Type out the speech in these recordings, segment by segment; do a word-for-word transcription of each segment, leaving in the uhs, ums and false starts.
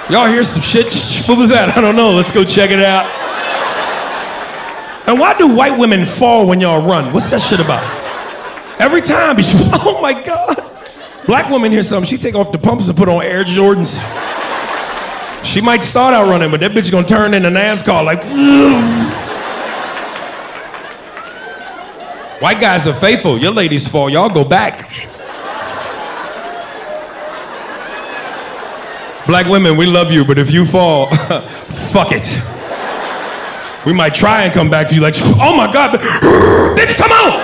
Y'all hear some shit? What was that? I don't know. Let's go check it out. And why do white women fall when y'all run? What's that shit about? Every time, oh my God. Black woman hears something, she take off the pumps and put on Air Jordans. She might start out running, but that bitch gonna turn into NASCAR like, ugh. White guys are faithful. Your ladies fall, y'all go back. Black women, we love you, but if you fall, fuck it. We might try and come back to you like, oh my God, bitch, come on!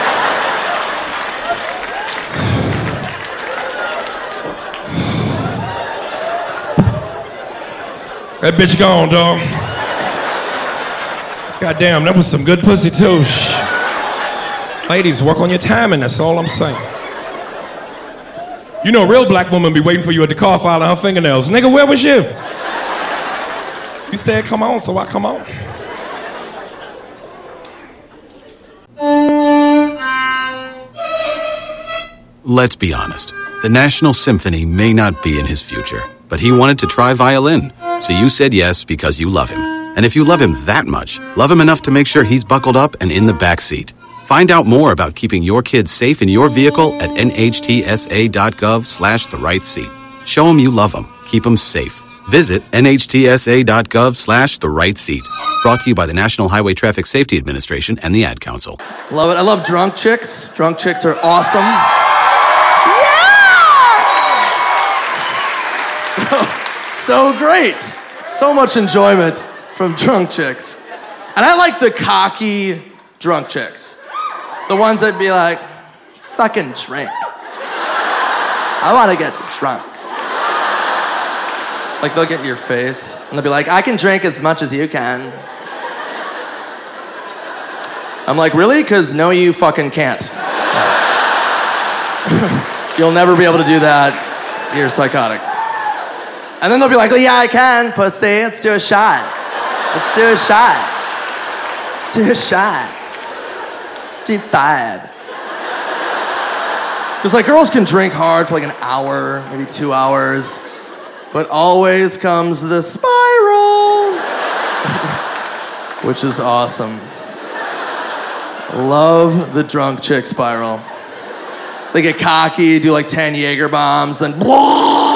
That bitch gone, dog. Goddamn, that was some good pussy too. Ladies, work on your timing, that's all I'm saying. You know, a real black woman be waiting for you at the car filing her fingernails. Nigga, where was you? You said come on, so I come on. Let's be honest. The National Symphony may not be in his future, but he wanted to try violin. So you said yes because you love him. And if you love him that much, love him enough to make sure he's buckled up and in the back seat. Find out more about keeping your kids safe in your vehicle at nhtsa.gov slash the right seat. Show them you love them. Keep them safe. Visit nhtsa.gov slash the right seat. Brought to you by the National Highway Traffic Safety Administration and the Ad Council. Love it. I love drunk chicks. Drunk chicks are awesome. Yeah! So, so great. So much enjoyment from drunk chicks. And I like the cocky drunk chicks. The ones that be like, fucking drink. I want to get drunk. Like, they'll get in your face, and they'll be like, I can drink as much as you can. I'm like, really? Because no, you fucking can't. You'll never be able to do that. You're psychotic. And then they'll be like, well, yeah, I can, pussy. Let's do a shot. Let's do a shot. Let's do a shot. Let's do five. Because, like, girls can drink hard for like an hour, maybe two hours. But always comes the spiral, which is awesome. Love the drunk chick spiral. They get cocky, do like ten Jaeger bombs, and